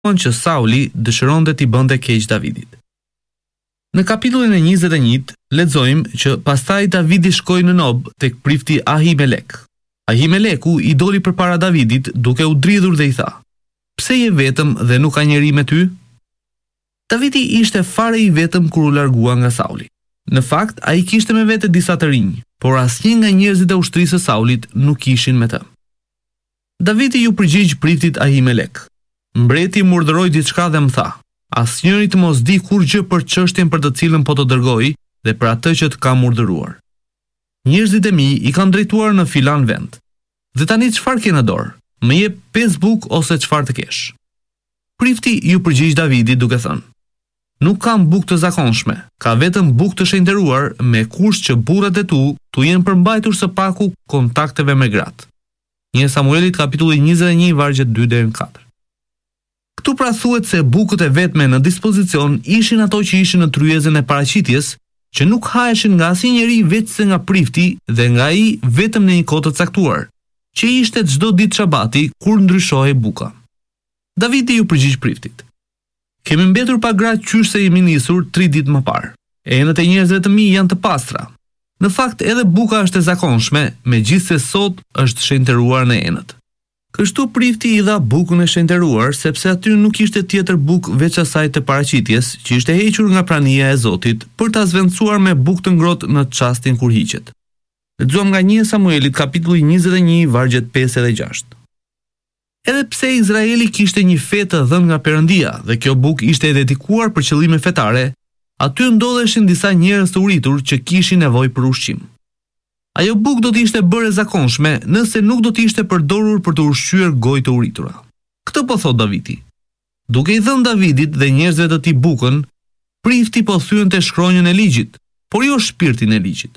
që Sauli dëshironte t'i bënte keq Davidit. Në kapitullin e 21 lexojmë që pastaj Davidi shkoi në Nob tek prifti Ahimelek. Ahimeleku i doli përpara Davidit duke u dridhur dhe i tha: "Pse je vetëm dhe nuk ka njeri me ty?" Davidi ishte fare i vetëm kur u largua nga Sauli. Në fakt, ai kishte me vete disa të rinj, por asnjë nga njerëzit e ushtrisë së Saulit nuk ishin me të. Davidi ju përgjigj priftit Ahimelek. Mbreti më urdhëroi diçka dhe më tha: "Asnjëri të mos di kurgjë për çështjen për të cilën po të dërgoj dhe për atë që të kam urdhëruar. Njerëzit e mi i kanë drejtuar në filan vend. Dhe tani çfarë ke në dorë? Më jep 5 bukë ose çfarë të kesh." Prifti ju përgjigj Davidit duke thënë: "Nuk kam bukë të zakonshme, ka vetëm bukë të shenjtëruar me kusht që burrat e tu jenë përmbajtur së paku kontakteve me gratë." 1 Samuelit kapitulli 21 vargjet 2-4. Këtu pra thuhet se bukët e vetme në dispozicion ishin ato që ishin në tryezën e paraqitjes, që nuk haheshin nga asnjë njeri veçse nga prifti dhe nga ai vetëm në një kohë të caktuar, që ishte çdo ditë shabati kur ndryshohej buka. Davidi ju përgjigj priftit: "Kemi mbetur pa gra qysh se jemi nisur 3 ditë më parë. Enët e njerëzve të mi janë të pastra. Në fakt edhe buka është e zakonshme, megjithse sot është shenjtëruar në enët." Kështu prifti i dha bukën e shenjtëruar sepse aty nuk ishte tjetër bukë veç asaj të paraqitjes që ishte hequr nga prania e Zotit për ta zvendësuar me bukë të ngrohtë në çastin kur hiqet. Lexuam nga 1 Samuelit kapitulli 21 vargjet 5 dhe 6. Edhe pse Izraeli kishte një fe të dhënë nga Perëndia dhe kjo bukë ishte dedikuar për qëllime fetare, aty ndodheshin disa njerëz të uritur që kishin nevojë për ushqim. Ajo bukë do të ishte bërë e zakonshme nëse nuk do të ishte përdorur për të ushqyer gojë të uritura. Këtë po thot Davidi. Duke i dhënë Davidit dhe njerëzve të tij bukën, prifti po thyente shkronjën e ligjit, por jo shpirtin e ligjit.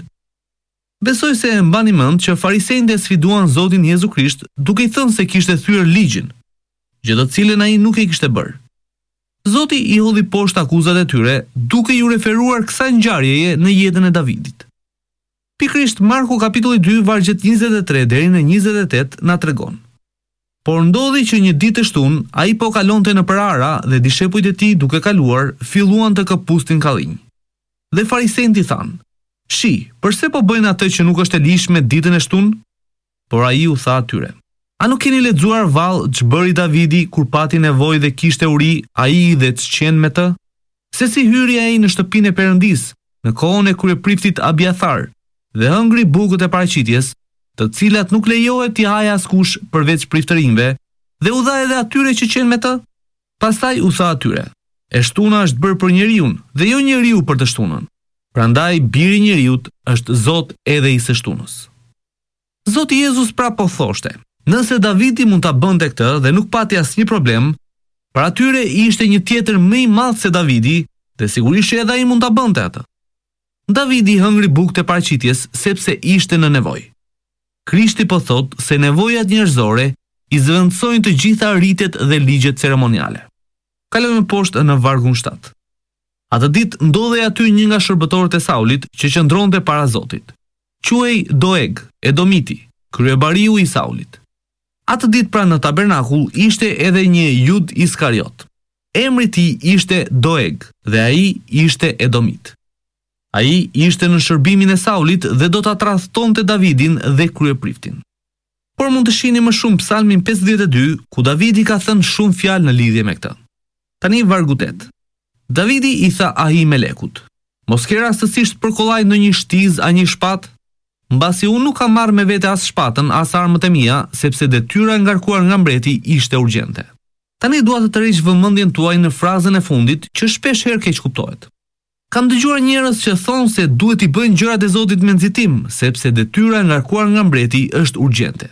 Besoj se e mbani mend që farisejtë sfiduan Zotin Jezu Krisht duke i thënë se kishte thyer ligjin, gjë të cilën ai nuk e kishte bërë. Zoti i hodhi poshtë akuzat e tyre duke ju referuar kësaj ngjarjeje në jetën e Davidit. Pikërisht Marku kapitulli 2 vargjet 23 deri në 28 na tregon: "Por ndodhi që një ditë të shtunë, ai po kalonte nëpër Ara dhe dishepujt e tij duke kaluar, filluan të këpustin kallinj. Dhe farisejtë i thanë: Shi, përse po bëjnë atë që nuk është e lishme ditën e shtunë?" Por ai u tha atyre: "A nuk keni lexuar vallë ç'bëri Davidi kur pati nevojë dhe kishte uri, ai dhe ç'qen me të? Se si hyri ai në shtëpinë e Perëndisë në kohën e kryepriftit Abiathar dhe hëngri bukët e paraqitjes, të cilat nuk lejohet t'i hajë askush përveç priftërinjve, dhe u dha edhe atyre që qenë me të?" Pastaj u tha atyre: "E shtuna është bërë për njeriu dhe jo njeriu për të shtunën. Prandaj biri i njeriut është Zot edhe i së shtunës." Zoti Jezus pra po thoshte: nëse Davidi mund ta bënte këtë dhe nuk pati asnjë problem, para atyre ishte një tjetër më i madh se Davidi dhe sigurisht edhe ai mund ta bënte atë. Davidi hëngri bukët e paraqitjes sepse ishte në nevojë. Krishti po thot se nevojat njerëzore i zvendësojnë të gjitha rritet dhe ligjet ceremoniale. Kalojmë poshtë në vargun 7. Atë ditë ndodhej aty një nga shërbëtorët e Saulit që qëndronte para Zotit. Quhej Doeg, Edomiti, kryebariu i Saulit. Atë ditë pra në tabernakull ishte edhe një Jud Iskariot. Emri i tij ishte Doeg dhe ai ishte Edomit. Ai ishte në shërbimin e Saulit dhe do ta tradhtonte Davidin dhe kryepriftin. Por mund të shihni më shumë Psalmin 52, ku Davidi ka thënë shumë fjalë në lidhje me këtë. Tani vargu 8. Davidi i tha Ahimelekut: "Mos ke rastësisht përkollaj në një shtiz a një shpatë? Mbasi unë nuk kam marrë me vete as shpatën as armët e mia, sepse detyra e ngarkuar nga mbreti ishte urgjente." Tani dua të tërheq vëmendjen tuaj në frazën e fundit që shpesh herë keq kuptohet. Kam dëgjuar njerëz që thonë se duhet i bëjnë gjërat e Zotit me nxitim, sepse detyra e ngarkuar nga mbreti është urgjente.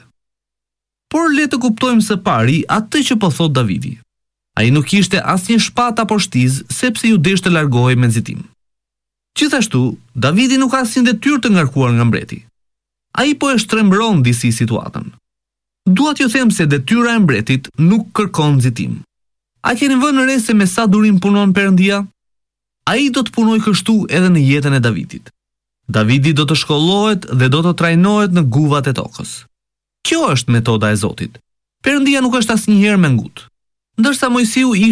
Por le të kuptojmë së pari atë që po thot Davidi. Ai nuk kishte asnjë shpatë apo shtiz sepse ju deshte të largohej me nxitim. Gjithashtu, Davidi nuk ka asnjë detyrë të ngarkuar nga mbreti. Ai po e shtrembron disi situatën. Dua t'ju them se detyra e mbretit nuk kërkon nxitim. A keni vënë re se me sa durim punon Perëndia? Ai do të punoj kështu edhe në jetën e Davidit. Davidi do të shkollohet dhe do të trajnohet në guvat e tokës. Kjo është metoda e Zotit. Perëndia nuk është asnjëherë me ngut. ndërsa Mojsiu